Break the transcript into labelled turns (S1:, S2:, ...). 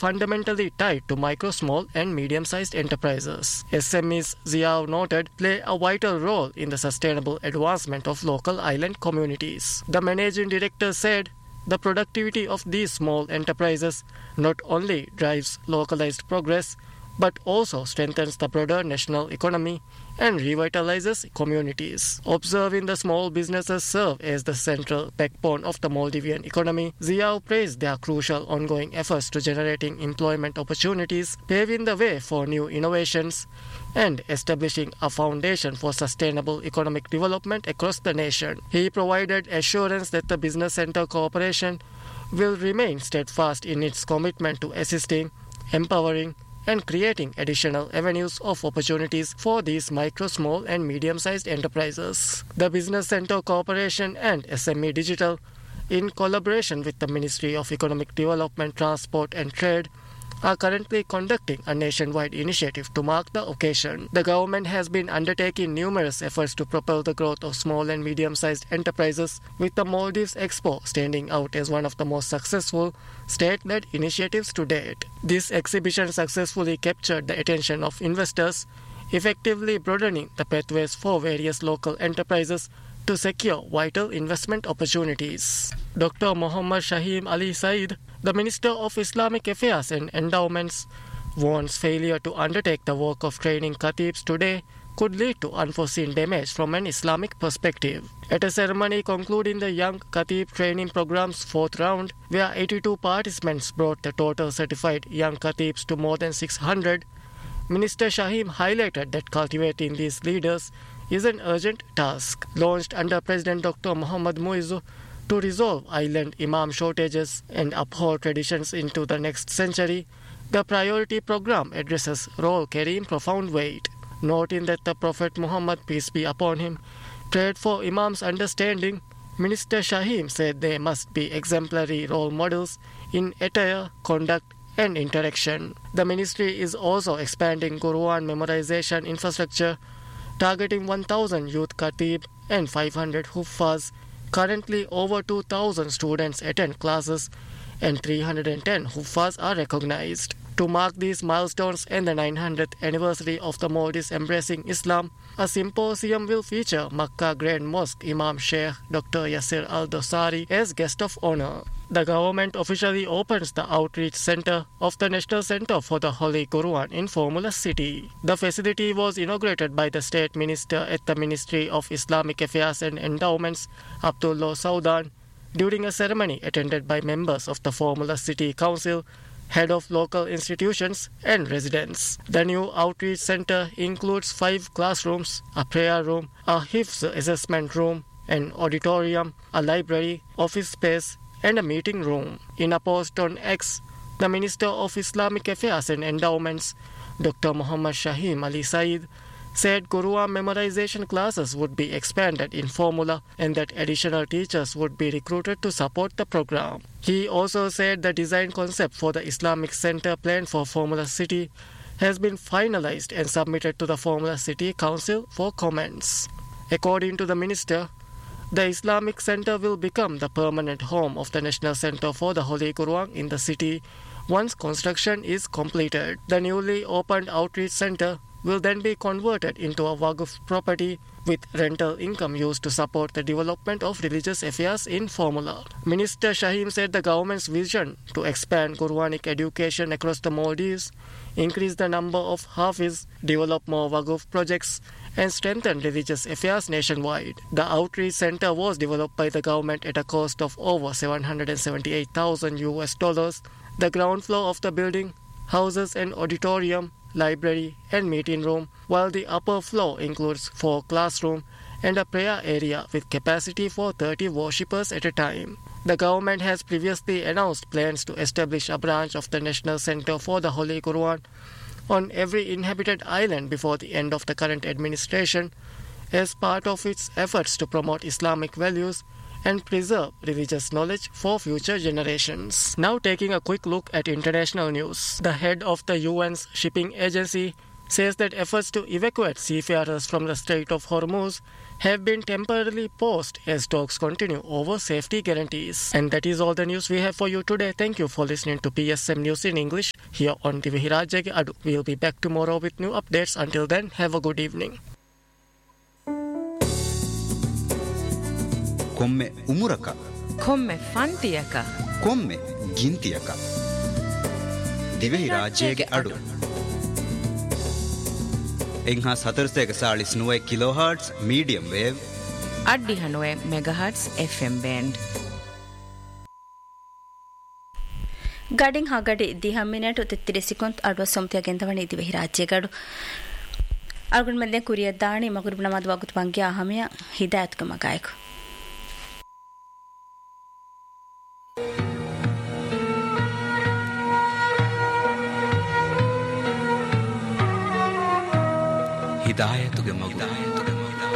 S1: fundamentally tied to micro, small, and medium-sized enterprises. SMEs, Ziaw noted, play a vital role in the sustainable advancement of local island communities. The managing director said, the productivity of these small enterprises not only drives localized progress, but also strengthens the broader national economy and revitalizes communities. Observing the small businesses serve as the central backbone of the Maldivian economy, Ziaw praised their crucial ongoing efforts to generating employment opportunities, paving the way for new innovations, and establishing a foundation for sustainable economic development across the nation. He provided assurance that the Business Center Corporation will remain steadfast in its commitment to assisting, empowering, and creating additional avenues of opportunities for these micro, small, and medium-sized enterprises. The Business Center Corporation and SME Digital, in collaboration with the Ministry of Economic Development, Transport and Trade, are currently conducting a nationwide initiative to mark the occasion. The government has been undertaking numerous efforts to propel the growth of small and medium-sized enterprises, with the Maldives Expo standing out as one of the most successful state-led initiatives to date. This exhibition successfully captured the attention of investors, effectively broadening the pathways for various local enterprises to secure vital investment opportunities. Dr. Muhammad Shahim Ali Said, the Minister of Islamic Affairs and Endowments, warns failure to undertake the work of training khatibs today could lead to unforeseen damage from an Islamic perspective. At a ceremony concluding the Young Khatib Training Program's fourth round, where 82 participants brought the total certified Young Khatibs to more than 600, Minister Shahim highlighted that cultivating these leaders is an urgent task. Launched under President Dr. Muhammad Muizzu to resolve island imam shortages and uphold traditions into the next century, the priority program addresses role carrying profound weight. Noting that the Prophet Muhammad, peace be upon him, prayed for imams' understanding, Minister Shahim said they must be exemplary role models in attire, conduct, and interaction. The ministry is also expanding Quran memorization infrastructure, targeting 1,000 youth khatib and 500 huffaz. Currently, over 2,000 students attend classes and 310 huffaz are recognized. To mark these milestones and the 900th anniversary of the Maldives embracing Islam, a symposium will feature Makkah Grand Mosque Imam Sheikh Dr. Yasir Al-Dosari as guest of honor. The government officially opens the outreach center of the National Center for the Holy Quran in Formula City. The facility was inaugurated by the State Minister at the Ministry of Islamic Affairs and Endowments, Abdullah Saudan, during a ceremony attended by members of the Formula City Council, head of local institutions, and residents. The new outreach center includes 5 classrooms, a prayer room, a Hifz assessment room, an auditorium, a library, office space, and a meeting room. In a post on X, the Minister of Islamic Affairs and Endowments, Dr. Muhammad Shahim Ali Said, said Quran memorization classes would be expanded in Formula and that additional teachers would be recruited to support the program. He also said the design concept for the Islamic Center planned for Formula City has been finalized and submitted to the Formula City Council for comments. According to the minister, the Islamic Center will become the permanent home of the National Center for the Holy Quran in the city once construction is completed. The newly opened outreach center will then be converted into a Waqf property with rental income used to support the development of religious affairs in Formula. Minister Shahim said the government's vision to expand Quranic education across the Maldives, increase the number of Hafiz, develop more Waqf projects, and strengthen religious affairs nationwide. The outreach center was developed by the government at a cost of over $778,000. The ground floor of the building houses an auditorium, library, and meeting room, while the upper floor includes 4 classrooms and a prayer area with capacity for 30 worshippers at a time. The government has previously announced plans to establish a branch of the National Center for the Holy Quran on every inhabited island before the end of the current administration as part of its efforts to promote Islamic values and preserve religious knowledge for future generations. Now taking a quick look at international news. The head of the UN's shipping agency says that efforts to evacuate seafarers from the Strait of Hormuz have been temporarily paused as talks continue over safety guarantees. And that is all the news we have for you today. Thank you for listening to PSM News in English here on Divehi Rajyage Adu. We'll be back tomorrow with new updates. Until then, have a good evening.
S2: Komme umuraka.
S3: Komme fantiyaka.
S2: Komme gintiyaka. Divehi Rajyage Adu. එංහා සතරසයක සාලිස් නුවයි කිලෝහර්ට්ස් medium wave
S3: අඩ්ඩි හනුවේ මෙගහර්ට්ස් FM band
S4: ಗಡಿಂಗ್ ಹಾಗಡಿ ದಿಹಮ್ಮಿನೆಟ್ ಉತ್ತಿರಿಸಿಕೊಂತ ಅಡ್ವ ಸೊಂತಿಯ ಗೆಂದವಣಿ ದಿವೆ ರಾಜ್ಯಗಡು ಅಲ್ಗುನ್ ಮಂದೆ ಕುರಿಯ ದಾಣಿ ಮಗುರುಬನ ಮದ ವಗುತ್ ಬಂಗ್ಯ ಅಹಮಿಯ ಹಿದಾಯತ್ ಕ ಮಗಾಯಕ
S2: ಹಿದಾಯತುಗೆ ಮಗು